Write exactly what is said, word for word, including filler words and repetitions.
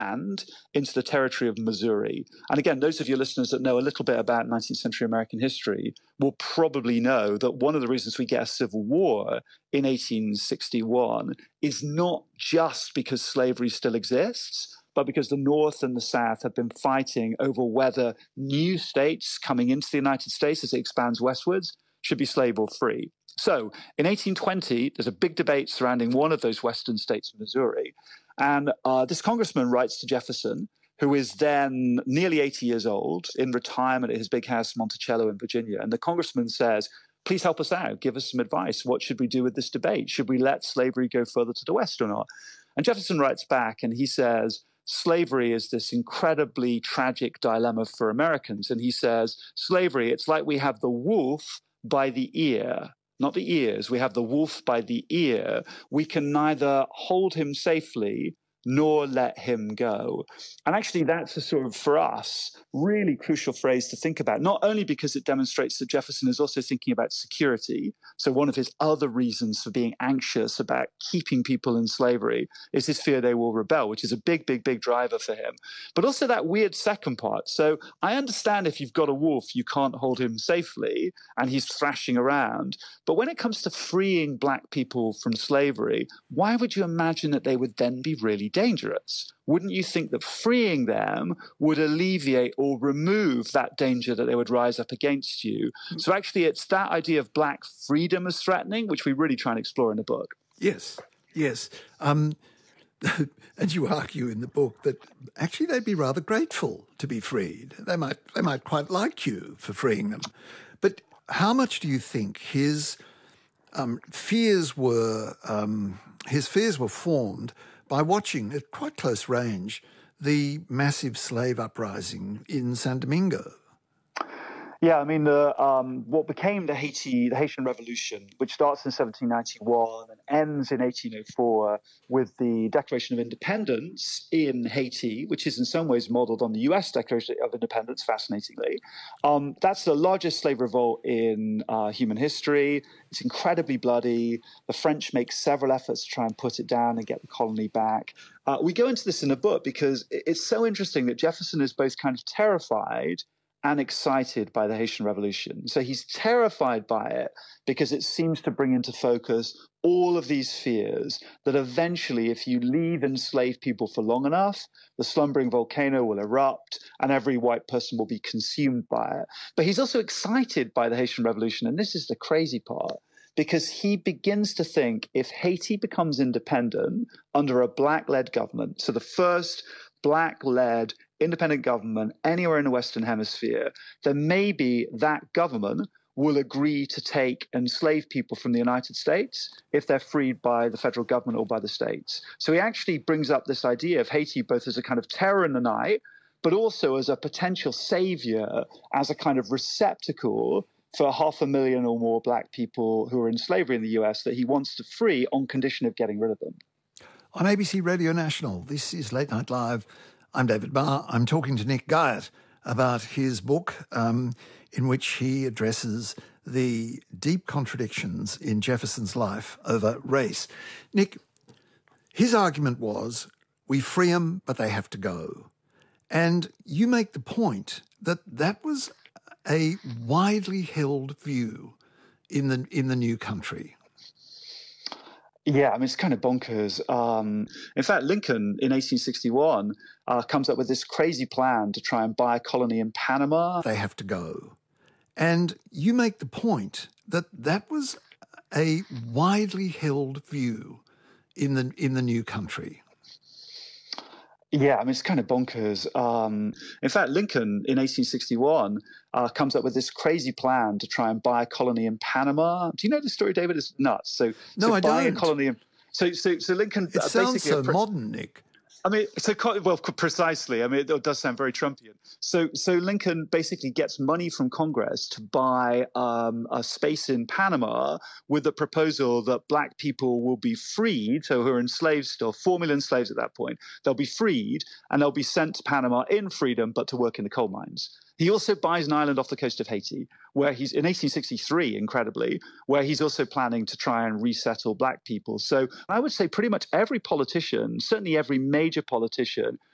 and into the territory of Missouri. And again, those of your listeners that know a little bit about nineteenth century American history will probably know that one of the reasons we get a civil war in eighteen sixty-one is not just because slavery still exists, but because the North and the South have been fighting over whether new states coming into the United States as it expands westwards should be slave or free. So in eighteen twenty, there's a big debate surrounding one of those western states, Missouri. And uh, this congressman writes to Jefferson, who is then nearly eighty years old, in retirement at his big house, Monticello in Virginia. And the congressman says, please help us out. Give us some advice. What should we do with this debate? Should we let slavery go further to the west or not? And Jefferson writes back and he says, slavery is this incredibly tragic dilemma for Americans. And he says, slavery, it's like we have the wolf by the ear. Not the ears. We have the wolf by the ear. We can neither hold him safely nor let him go. And actually, that's a sort of, for us, really crucial phrase to think about, not only because it demonstrates that Jefferson is also thinking about security. So one of his other reasons for being anxious about keeping people in slavery is his fear they will rebel, which is a big, big, big driver for him. But also that weird second part. So I understand if you've got a wolf, you can't hold him safely and he's thrashing around. But when it comes to freeing Black people from slavery, why would you imagine that they would then be really dangerous? Wouldn't you think that freeing them would alleviate or remove that danger that they would rise up against you? So actually, it's that idea of Black freedom as threatening, which we really try and explore in the book. Yes, yes. Um, and you argue in the book that actually they'd be rather grateful to be freed. They might, they might quite like you for freeing them. But how much do you think his um, fears were um, his fears were formed by watching at quite close range the massive slave uprising in San Domingo? Yeah, I mean, the, um, what became the Haiti, the Haitian Revolution, which starts in seventeen ninety-one and ends in eighteen oh four with the Declaration of Independence in Haiti, which is in some ways modeled on the U S Declaration of Independence, fascinatingly. Um, that's the largest slave revolt in uh, human history. It's incredibly bloody. The French make several efforts to try and put it down and get the colony back. Uh, we go into this in the book because it's so interesting that Jefferson is both kind of terrified and excited by the Haitian Revolution. So he's terrified by it because it seems to bring into focus all of these fears that eventually, if you leave enslaved people for long enough, the slumbering volcano will erupt and every white person will be consumed by it. But he's also excited by the Haitian Revolution, and this is the crazy part, because he begins to think if Haiti becomes independent under a Black-led government, so the first Black-led independent government anywhere in the Western Hemisphere, then maybe that government will agree to take enslaved people from the United States if they're freed by the federal government or by the states. So he actually brings up this idea of Haiti both as a kind of terror in the night, but also as a potential savior, as a kind of receptacle for half a million or more Black people who are in slavery in the U S that he wants to free on condition of getting rid of them. On A B C Radio National, this is Late Night Live. I'm David Barr. I'm talking to Nick Guyot about his book um, in which he addresses the deep contradictions in Jefferson's life over race. Nick, his argument was, we free them, but they have to go. And you make the point that that was a widely held view in the in the new country. Yeah, I mean, it's kind of bonkers. Um, in fact, Lincoln in eighteen sixty-one uh, comes up with this crazy plan to try and buy a colony in Panama. They have to go. And you make the point that that was a widely held view in the in the new country. Yeah, I mean, it's kind of bonkers. Um, in fact, Lincoln in eighteen sixty-one uh, comes up with this crazy plan to try and buy a colony in Panama. Do you know the story, David? It's nuts. So, no, so I buy don't. a colony in, so, so, so Lincoln It uh, sounds basically so modern, Nick. I mean, so well, precisely. I mean, it does sound very Trumpian. So, so Lincoln basically gets money from Congress to buy um, a space in Panama with the proposal that Black people will be freed, so who are enslaved still, four million slaves at that point. They'll be freed and they'll be sent to Panama in freedom, but to work in the coal mines. He also buys an island off the coast of Haiti, where he's in eighteen sixty-three, incredibly, where he's also planning to try and resettle Black people. So I would say pretty much every politician, certainly every major politician